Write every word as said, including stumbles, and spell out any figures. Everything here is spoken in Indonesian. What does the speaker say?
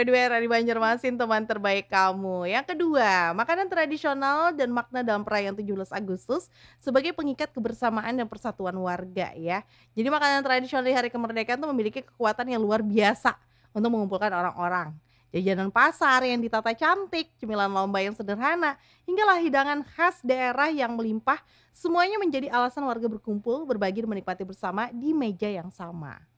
Wedwera di Banjarmasin teman terbaik kamu. Yang kedua, makanan tradisional dan makna dalam perayaan tujuh belas Agustus sebagai pengikat kebersamaan dan persatuan warga ya. Jadi makanan tradisional di hari kemerdekaan tuh memiliki kekuatan yang luar biasa untuk mengumpulkan orang-orang. Jajanan pasar yang ditata cantik, cemilan lomba yang sederhana, hinggalah hidangan khas daerah yang melimpah, semuanya menjadi alasan warga berkumpul, berbagi dan menikmati bersama di meja yang sama.